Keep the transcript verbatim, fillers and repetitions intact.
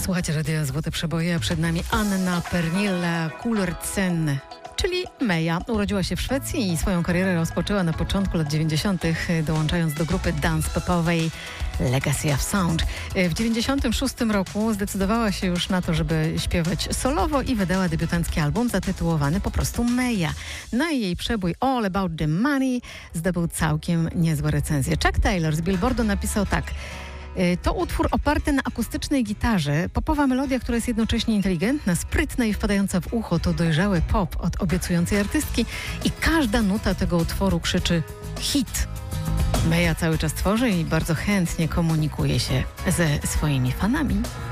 Słuchajcie Radio Złote Przeboje, a przed nami Anna Pernilla Kullertsen, czyli Meja. Urodziła się w Szwecji i swoją karierę rozpoczęła na początku lat dziewięćdziesiątych, dołączając do grupy dance popowej Legacy of Sound. W dziewięćdziesiątym szóstym roku zdecydowała się już na to, żeby śpiewać solowo i wydała debiutancki album zatytułowany po prostu Meja. No i jej przebój All About the Money zdobył całkiem niezłe recenzje. Chuck Taylor z Billboardu napisał tak: to utwór oparty na akustycznej gitarze, popowa melodia, która jest jednocześnie inteligentna, sprytna i wpadająca w ucho. To dojrzały pop od obiecującej artystki i każda nuta tego utworu krzyczy hit. Meja cały czas tworzy i bardzo chętnie komunikuje się ze swoimi fanami.